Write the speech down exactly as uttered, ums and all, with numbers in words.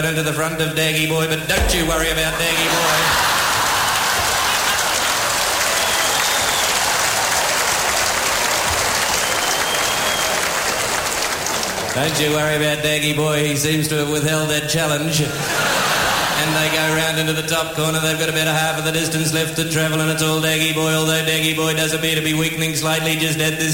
into the front of Daggy Boy, but don't you worry about Daggy Boy. Don't you worry about Daggy Boy, he seems to have withheld that challenge. And they go round into the top corner, they've got about a half of the distance left to travel, and it's all Daggy Boy, although Daggy Boy does appear to be weakening slightly just at this